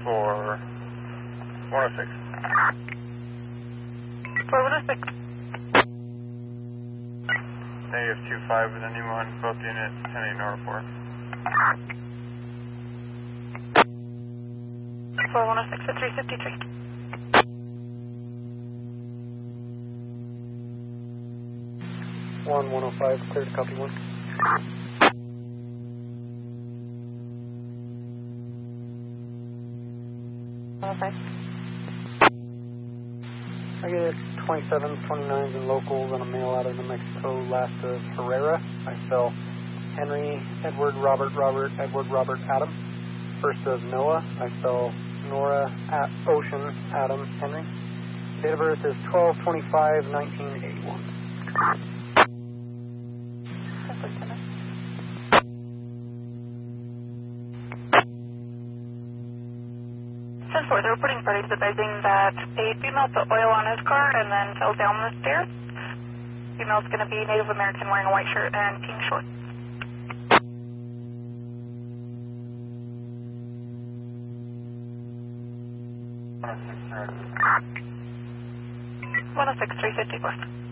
for 106. 4106. Negative 25 with anyone, both units 10-8 Norfolk. 4106 at 353. One 105, clear to copy 1. I get 27s, 29s, and locals on a mail out of New Mexico, last of Herrera. I spell Henry, Edward, Robert, Edward, Robert, Adam. First of Noah, I spell Nora, Ocean, Adam, Henry. Date of birth is 12/25/1981. 10-4, the reporting party is advising that a female put oil on his car and then fell down the stairs. Female's going to be Native American, wearing a white shirt and pink shorts. 106, 354.